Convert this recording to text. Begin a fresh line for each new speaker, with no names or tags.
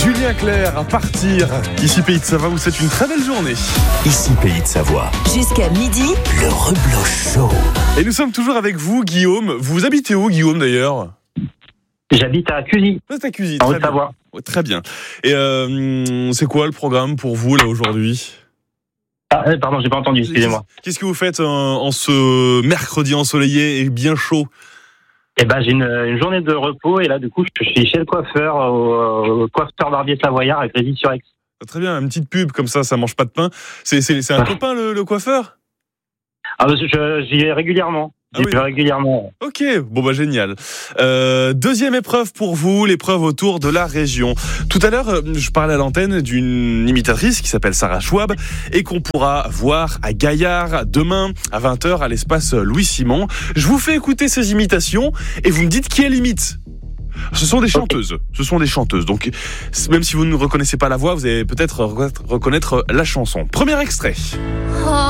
Julien Clerc à partir. Ici Pays de Savoie, vous souhaite une très belle journée.
Ici Pays de Savoie.
Jusqu'à midi,
Le Rebloch Show.
Et nous sommes toujours avec vous, Guillaume. Vous habitez où, Guillaume, d'ailleurs ?
J'habite à Cusy,
C'est à Cusy,
en
très bien.
Haute-Savoie.
Ouais, très bien. Et c'est quoi le programme pour vous, là, aujourd'hui ?
Pardon, j'ai pas entendu, excusez-moi.
Qu'est-ce que vous faites en ce mercredi ensoleillé et bien chaud ?
Eh ben, j'ai une journée de repos et là, du coup, je suis chez le coiffeur, au coiffeur barbier savoyard à Grésy-sur-Aix.
Très bien, une petite pub comme ça mange pas de pain. C'est un copain, le coiffeur ?
J'y vais régulièrement.
Ah oui.
Régulièrement.
Ok, bon bah génial. Deuxième épreuve pour vous, l'épreuve autour de la région. Tout à l'heure, je parlais à l'antenne d'une imitatrice qui s'appelle Sarah Schwab et qu'on pourra voir à Gaillard demain à 20h à l'espace Louis-Simon. Je vous fais écouter ces imitations et vous me dites qui elle imite. Ce sont des chanteuses. Ce sont des chanteuses. Donc, même si vous ne reconnaissez pas la voix, vous allez peut-être reconnaître la chanson. Premier extrait.